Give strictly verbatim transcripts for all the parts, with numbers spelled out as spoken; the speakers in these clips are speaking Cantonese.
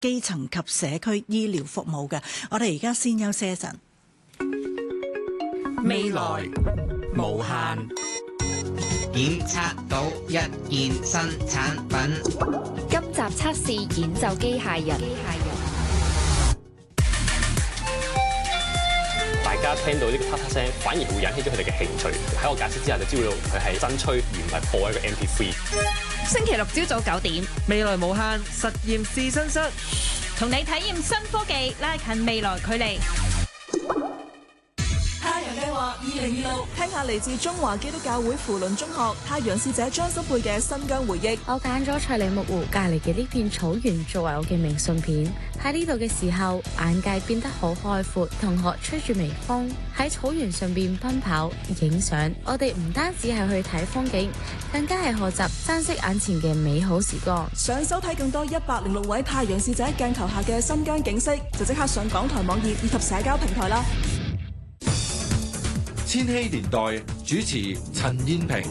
基層及社區醫療服務嘅。我哋而家先休息一陣。 未來無限， 檢測到一件新產品。 今集測試演奏機械人。 大家聽到呢個啪啪聲，反而會引起咗佢哋嘅興趣。喺我解釋之下，就知道佢係真吹而唔係播一個 M P 三。 星期六朝早九點， 未來無限實驗試身室， 同你體驗新科技，拉近未來距離。 太陽計劃二零二六，聽下嚟自中華基督教會扶輪中學太陽使者張心佩嘅新疆回憶。 我揀咗翠梨木湖隔離嘅呢片草原作為我嘅明信片。喺呢度嘅時候，眼界變得好開闊，同學吹住微風喺草原上邊奔跑、影相。我哋唔單止係去睇風景，更加係學習珍惜眼前嘅美好時光。 想收睇更多一百零六位太陽使者鏡頭下嘅新疆景色，就即刻上港台網頁以及社交平台啦。 千禧年代主持陳燕萍，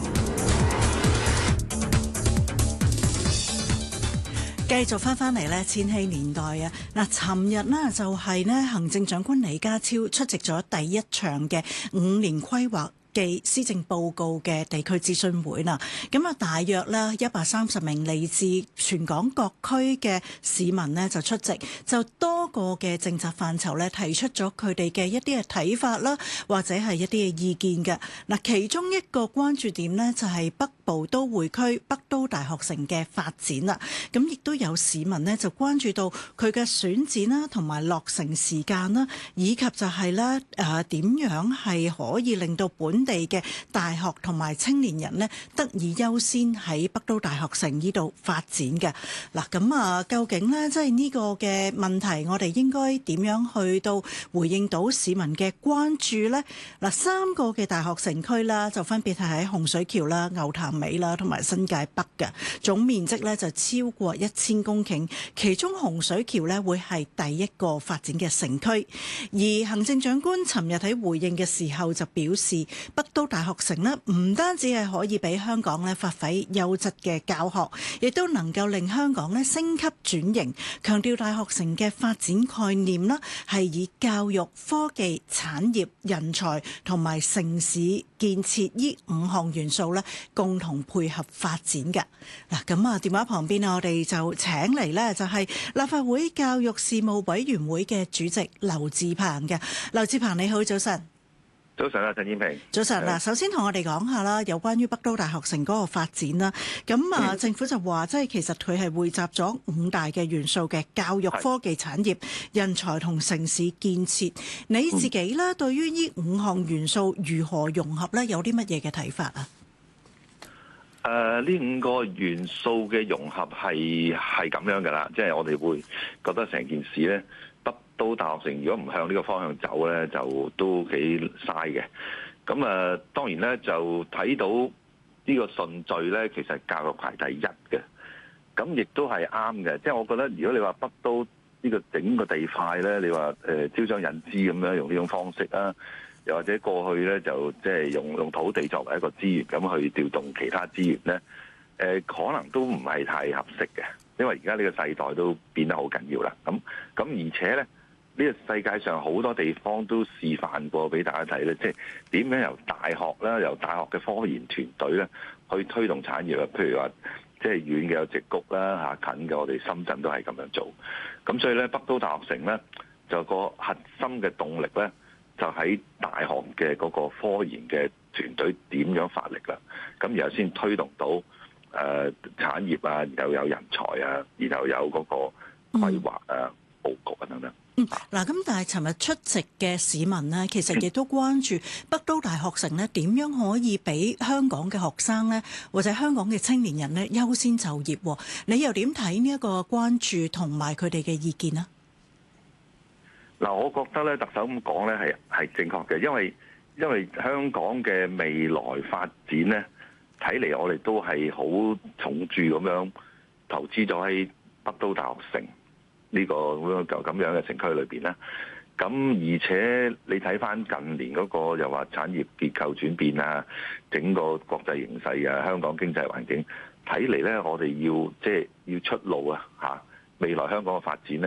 繼續翻翻嚟咧，千禧年代啊！嗱，尋日呢就係呢行政長官李家超出席咗第一場嘅五年規劃嘅施政報告嘅地區諮詢會啦，咁啊大約咧一百三十名嚟自全港各區嘅市民呢就出席，就多個嘅政策範疇咧提出咗佢哋嘅一啲嘅睇法啦，或者係一啲嘅意見嘅。嗱，其中一個關注點呢就係北部都會區北都大學城嘅發展啦，咁亦都有市民呢就關注到佢嘅選址啦，同埋落成時間啦，以及就係咧誒點樣係可以令到本地嘅大學同埋青年人呢得以優先喺北都大學城呢度發展嘅。嗱，咁啊究竟呢即係呢個嘅問題，我哋應該點樣去到回應到市民嘅關注呢？嗱，三個嘅大學城區啦，就分別係喺洪水橋啦、牛潭尾啦同埋新界北嘅，總面積呢就超過一千公頃，其中洪水橋呢會係第一個發展嘅城區。而行政長官尋日喺回應嘅時候就表示，北都大學城呢唔單止係可以俾香港呢發揮優質嘅教學，亦都能夠令香港呢升級轉型。強調大學城嘅發展概念啦，係以教育、科技、產業、人才同埋城市建設呢五項元素呢共同配合發展嘅。嗱，咁啊電話旁邊我哋就請嚟呢，就係立法會教育事務委員會嘅主席劉智鵬嘅。劉智鵬你好，早晨。 早晨啊，陳燕萍。 早晨嗱，首先同我哋講下啦，有關於北都大學城嗰個發展啦。咁啊，政府就話，即係其實佢係匯集咗五大嘅元素嘅教育、科技、產業、人才同城市建設。你自己咧，對於呢五項元素如何融合咧，有啲乜嘢嘅睇法啊？ 誒、呃，呢五個元素嘅融合係係咁樣噶啦，即係我哋會覺得成件事咧。都大學城如果唔向呢個方向走咧，就都幾嘥嘅。咁啊，當然咧就睇到呢個順序咧，其實教育排第一嘅。咁亦都係啱嘅。即係我覺得，如果你話北都呢個整個地塊咧，你話誒招商引資咁樣用呢種方式啊，又或者過去咧就即係用用土地作為一個資源咁去調動其他資源咧，誒可能都唔係太合適嘅。因為而家呢個世代都變得好緊要啦。咁咁而且咧。呢個世界上好多地方都示範過俾大家睇咧，即係點樣由大學啦，由大學嘅科研團隊咧去推動產業啊。譬如話，即係遠嘅有矽谷啦，嚇近嘅我哋深圳都係咁樣做。咁所以咧，北都大學城咧就個核心嘅動力咧，就喺大學嘅嗰個科研嘅團隊點樣發力啦。咁然後先推動到誒、呃、產業啊，然後有人才啊，然後有嗰個規劃啊、佈局啊等等。 嗯，嗱，咁但係尋日出席嘅市民呢，其實亦都關注北都大學城呢點樣可以俾香港嘅學生呢，或者香港嘅青年人呢優先就業。你又點睇呢一個關注同埋佢哋嘅意見呢？ 嗱，我覺得咧，特首咁講咧係係正確嘅，因為因為香港嘅未來發展咧，睇嚟我哋都係好重注咁樣投資咗喺北都大學城。呢個咁樣咁樣嘅城區裏邊咧，咁而且你睇翻近年嗰個又話產業結構轉變啊，整個國際形勢啊，香港經濟環境睇嚟咧，我哋要即係要出路啊嚇，未來香港嘅發展咧。